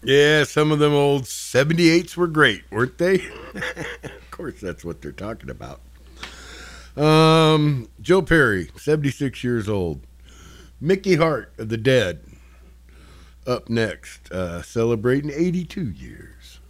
Yeah, some of them old 78s were great, weren't they? Of course, that's what they're talking about. Joe Perry, 76 years old. Mickey Hart of the Dead, up next, celebrating 82 years.